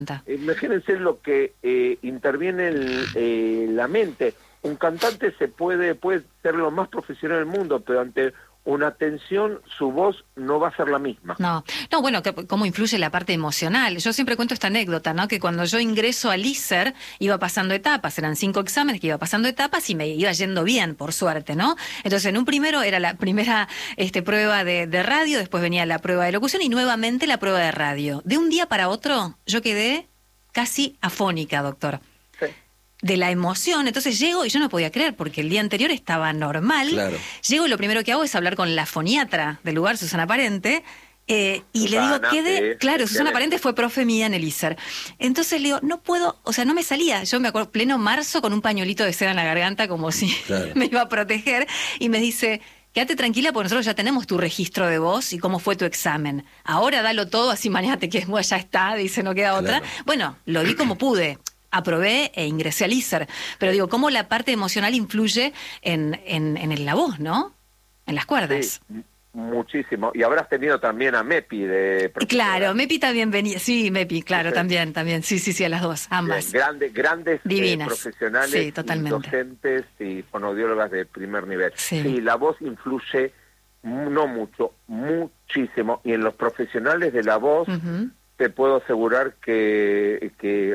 Imagínense lo que interviene la mente. Un cantante puede ser lo más profesional del mundo, pero ante una tensión su voz no va a ser la misma. No, bueno, cómo influye la parte emocional. Yo siempre cuento esta anécdota, ¿no? Que cuando yo ingreso al ISER iba pasando etapas, eran 5 exámenes que iba pasando etapas y me iba yendo bien, por suerte, ¿no? Entonces en un primero era la primera prueba de radio, después venía la prueba de locución y nuevamente la prueba de radio. De un día para otro yo quedé casi afónica, doctor. De la emoción, entonces llego y yo no podía creer porque el día anterior estaba normal. Claro. Llego y lo primero que hago es hablar con la foniatra del lugar, Susana Parente, y Susana, le digo, claro, Susana Parente fue profe mía en el ISER. Entonces le digo, no puedo, o sea, no me salía. Yo me acuerdo, pleno marzo, con un pañuelito de seda en la garganta, como si me iba a proteger, y me dice, quédate tranquila porque nosotros ya tenemos tu registro de voz y cómo fue tu examen. Ahora dalo todo, así mañana te quedes, bueno, ya está, dice, no queda otra. Bueno, lo di como pude. Aprobé e ingresé al ISER. Pero digo, cómo la parte emocional influye en la voz, ¿no? En las cuerdas. Sí, muchísimo. Y habrás tenido también a Mepi de... Claro, Mepi también venía. Sí, Mepi, claro, sí. también. Sí, a las dos, ambas. Grandes divinas. Profesionales, sí, totalmente. Y docentes y fonoaudiólogas de primer nivel. Sí, la voz influye, no mucho, muchísimo. Y en los profesionales de la voz, te puedo asegurar que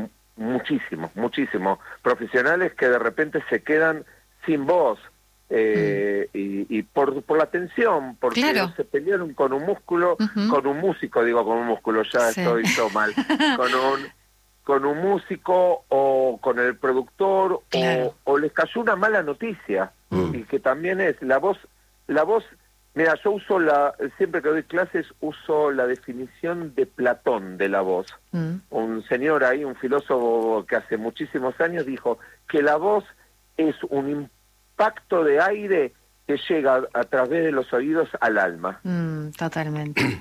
muchísimo profesionales que de repente se quedan sin voz y por la tensión, porque se pelearon con un músculo, con un músico, ya estoy yo mal, con un músico o con el productor, o les cayó una mala noticia, y que también es la voz. Mira, yo uso siempre que doy clases, uso la definición de Platón de la voz. Un señor ahí, un filósofo que hace muchísimos años, dijo que la voz es un impacto de aire que llega a través de los oídos al alma. Totalmente.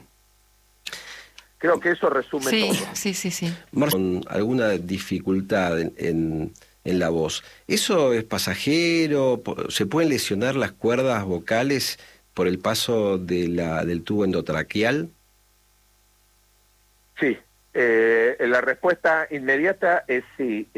Creo que eso resume todo. Sí. Con alguna dificultad en la voz, ¿eso es pasajero? ¿Se pueden lesionar las cuerdas vocales por el paso del tubo endotraqueal? Sí, la respuesta inmediata es sí.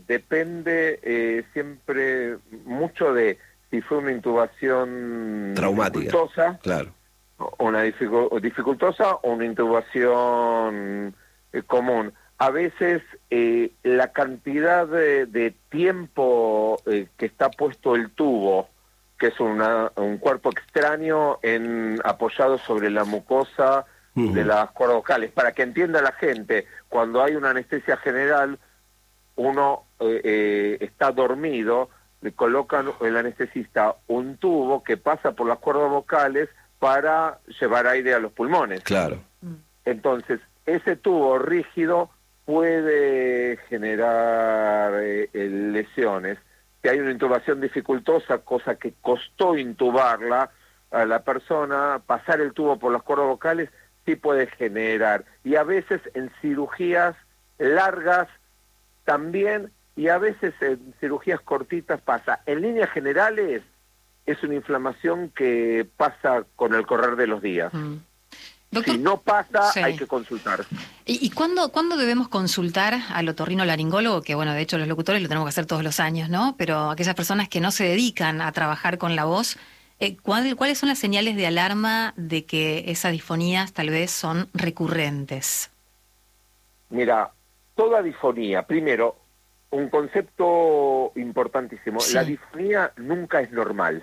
Depende siempre mucho de si fue una intubación traumática, dificultosa, claro, una dificultosa o una intubación común. A veces la cantidad de tiempo que está puesto el tubo, que es un cuerpo extraño apoyado sobre la mucosa de las cuerdas vocales. Para que entienda la gente, cuando hay una anestesia general, uno está dormido, le colocan el anestesista un tubo que pasa por las cuerdas vocales para llevar aire a los pulmones. Claro. Entonces, ese tubo rígido puede generar lesiones. Si hay una intubación dificultosa, cosa que costó intubarla a la persona, pasar el tubo por las cuerdas vocales sí puede generar. Y a veces en cirugías largas también, y a veces en cirugías cortitas pasa. En líneas generales es una inflamación que pasa con el correr de los días. Doctor, si no pasa, hay que consultar. ¿Y cuándo debemos consultar al otorrinolaringólogo? Que bueno, de hecho los locutores lo tenemos que hacer todos los años, ¿no? Pero aquellas personas que no se dedican a trabajar con la voz, ¿cuáles son las señales de alarma de que esas disfonías tal vez son recurrentes? Mira, toda disfonía, primero, un concepto importantísimo, la disfonía nunca es normal.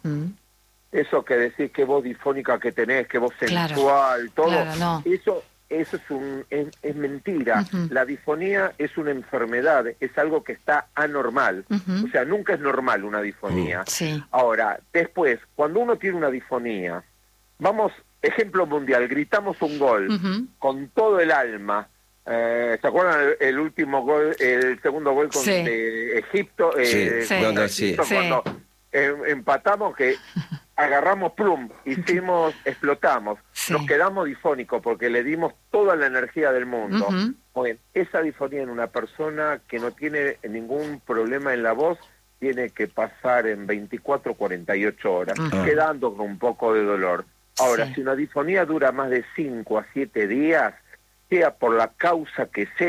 Eso que decís, que voz difónica que tenés, que voz sensual, todo, no. eso es mentira. La disfonía es una enfermedad, es algo que está anormal. O sea, nunca es normal una disfonía. Ahora, después, cuando uno tiene una disfonía, vamos, ejemplo mundial, gritamos un gol con todo el alma. ¿Se acuerdan el último gol, el segundo gol de Egipto? Cuando empatamos, que agarramos plum, explotamos, nos quedamos difónicos porque le dimos toda la energía del mundo. Bien, esa disfonía en una persona que no tiene ningún problema en la voz tiene que pasar en 24 48 horas, quedando con un poco de dolor. Ahora, si una disfonía dura más de 5 a 7 días, sea por la causa que sea,